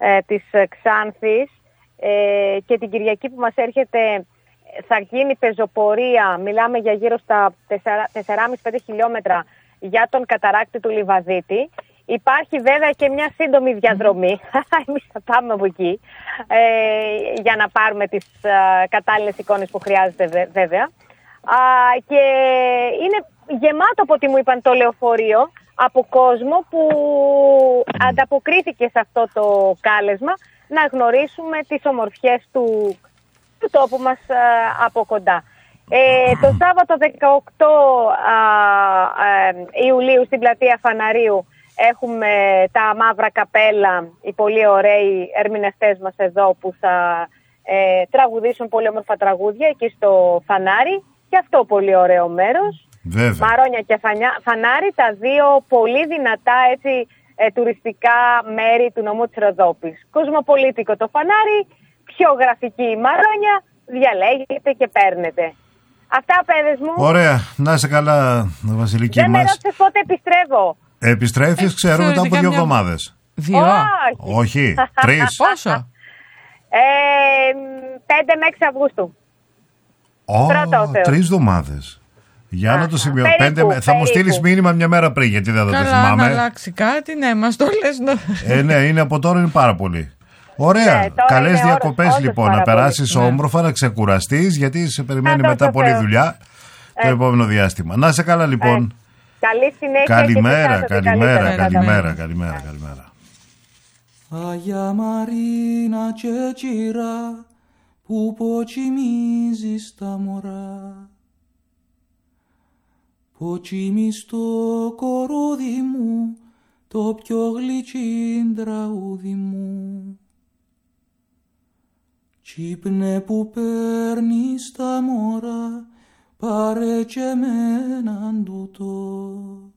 της Ξάνθης και την Κυριακή που μας έρχεται θα γίνει πεζοπορία, μιλάμε για γύρω στα 4,5-5 χιλιόμετρα για τον καταράκτη του Λιβαδίτη. Υπάρχει βέβαια και μια σύντομη διαδρομή, εμείς θα πάμε από εκεί, για να πάρουμε τις κατάλληλες εικόνες που χρειάζεται βέβαια. Και είναι γεμάτο, από ό,τι μου είπαν, το λεωφορείο από κόσμο που ανταποκρίθηκε σε αυτό το κάλεσμα να γνωρίσουμε τις ομορφιές του τόπου μας από κοντά. Το Σάββατο 18 Ιουλίου στην πλατεία Φαναρίου έχουμε τα μαύρα καπέλα, οι πολύ ωραίοι ερμηνευτές μας εδώ που θα τραγουδήσουν πολύ όμορφα τραγούδια εκεί στο Φανάρι, και αυτό πολύ ωραίο μέρος. Βέβαια. Μαρόνια και Φανάρι, τα δύο πολύ δυνατά έτσι τουριστικά μέρη του νομού της Ροδόπης. Κοσμοπολίτικο το Φανάρι, πιο γραφική η Μαρόνια, διαλέγετε και παίρνετε. Αυτά, παιδες μου. Ωραία, να είσαι καλά, Βασιλική μας. Δεν με ρώτησες πότε επιστρέφω. Επιστρέφεις, ξέρω, μετά από 2 εβδομάδες. 2. Όχι, 3. Πόσο? 5 με 6 Αυγούστου. 3 εβδομάδες. Για να το σημειώσω. Θα μου στείλεις περίπου. μήνυμα μια μέρα πριν, γιατί δεν θα το Καλά, θυμάμαι. αν αλλάξει κάτι, ναι, μας το λες. Ναι, είναι από τώρα, είναι πάρα πολύ. Ωραία. Ναι, τώρα Καλές είναι διακοπές όντως λοιπόν. πάρα Να πολύ. περάσεις όμορφα, να ξεκουραστείς, γιατί σε περιμένει Να μετά το πολλή Θεώ. δουλειά το επόμενο διάστημα. Να είσαι καλά λοιπόν. Καλή συνέχεια. Καλημέρα, και καλημέρα, καλύτερα. καλημέρα. Αγιά Μαρίνα και τσίρα που ποτσιμίζεις τα μωρά, ποτσιμείς στο κορώδι μου το πιο γλυκύν τραούδι μου. Τσίπνε που παίρνεις τα μωρά, πάρε και εμέναν τούτο.